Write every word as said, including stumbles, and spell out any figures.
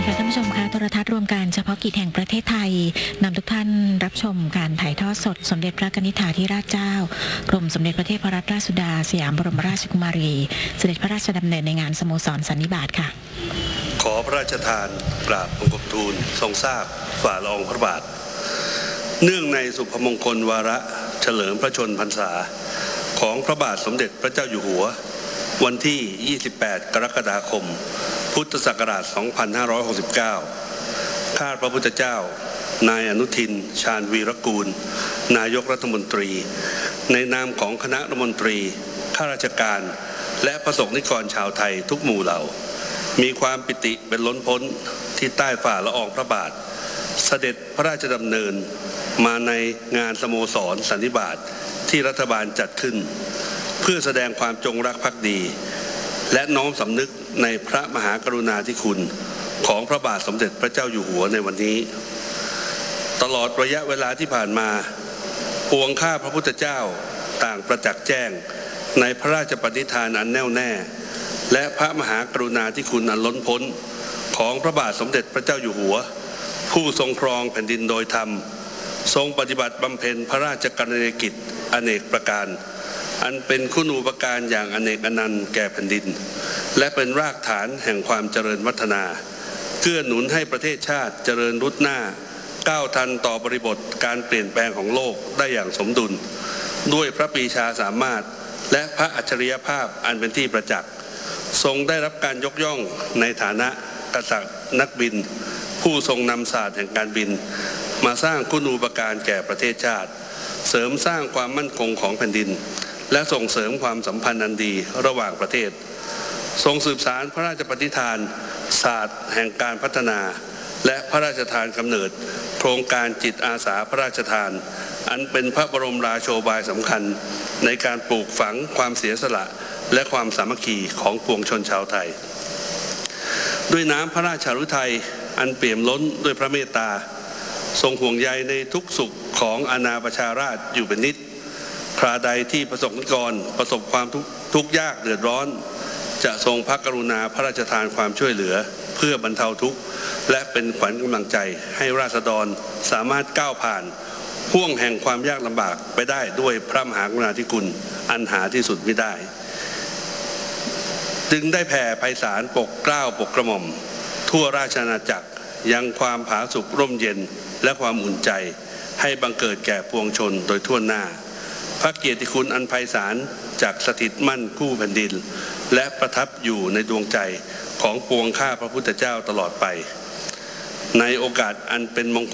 ดีค่ะท่านผู้ชมคะโทรทัศน์รวมการเฉพาะกิจแห่งประเทศไทยนำทุกท่านรับชมการถ่ายทอดสดสมเด็จพระกนิษฐาธิราชเจ้ากรมสมเด็จพระเทพรัตนราชสุดาสยามบรมราชกุมารีเสด็จพระราชดำเนินในงานสโมสรสันนิบาตค่ะขอพระราชทานกราบบังคมทูลทรงทราบฝ่าละอองพระบาทเนื่องในสุพมงคลวาระเฉลิมพระชนมพรรษาของพระบาทสมเด็จพระเจ้าอยู่หัววันที่ยี่สิบแปดกรกฎาคมพุทธศักราชสองพันห้าร้อยหกสิบเก้าข้าพระพุทธเจ้านายอนุทินชาญวีรกูลนายกรัฐมนตรีในนามของคณะรัฐมนตรีข้าราชการและประสบนิกรชาวไทยทุกหมู่เหล่ามีความปิติเป็นล้นพ้นที่ใต้ฝ่าละอองพระบาทเสด็จพระราชดำเนินมาในงานสโมสรสันนิบาตที่รัฐบาลจัดขึ้นเพื่อแสดงความจงรักภักดีและน้อมสำนึกในพระมหากรุณาธิคุณของพระบาทสมเด็จพระเจ้าอยู่หัวในวันนี้ตลอดระยะเวลาที่ผ่านมาปวงข้าพระพุทธเจ้าต่างประจักษ์แจ้งในพระราชปณิธานอันแน่วแน่และพระมหากรุณาธิคุณอันล้นพ้นของพระบาทสมเด็จพระเจ้าอยู่หัวผู้ทรงครองแผ่นดินโดยธรรมทรงปฏิบัติบำเพ็ญพระราชกรณียกิจอเนกประการอันเป็นคุณูปการอย่างอเนกอนันต์แก่แผ่นดินและเป็นรากฐานแห่งความเจริญวัฒนาเกื้อหนุนให้ประเทศชาติเจริญรุดหน้าก้าวทันต่อบริบทการเปลี่ยนแปลงของโลกได้อย่างสมดุลด้วยพระปรีชาสามารถและพระอัจฉริยภาพอันเป็นที่ประจักษ์ทรงได้รับการยกย่องในฐานะกษัตริย์นักบินผู้ทรงนำศาสตร์แห่งการบินมาสร้างคุณูปการแก่ประเทศชาติเสริมสร้างความมั่นคงของแผ่นดินและส่งเสริมความสัมพันธ์อันดีระหว่างประเทศทรงสืบสานพระราชปณิธานศาสตร์แห่งการพัฒนาและพระราชทานกำเนิดโครงการจิตอาสาพระราชทานอันเป็นพระบรมราโชบายสำคัญในการปลูกฝังความเสียสละและความสามัคคีของปวงชนชาวไทยด้วยน้ำพระราชฤทัยอันเปี่ยมล้นด้วยพระเมตตาทรงห่วงใยในทุกสุขของอาณาประชาราษฎร์อยู่เป็นนิดคราใดที่ประสบนิกรประสบความทุกข์ยากเดือดร้อนจะทรงพระกรุณาพระราชทานความช่วยเหลือเพื่อบรรเทาทุกข์และเป็นขวัญกำลังใจให้ราษฎรสามารถก้าวผ่านห่วงแห่งความยากลำบากไปได้ด้วยพระมหากรุณาธิคุณอันหาที่สุดมิได้จึงได้แผ่ไพศาลปกเกล้าปกกระหม่อมทั่วราชอาณาจักรยังความผาสุกร่มเย็นและความอุ่นใจให้บังเกิดแก่ปวงชนโดยทั่วหน้าพระเกียรติคุณอันไพศาลจากสถิตมั่นคู่แผ่นดินและประทับอยู่ในดวงใจของปวงข้าพระพุทธเจ้าตลอดไปในโอกาสอันเป็นมงคล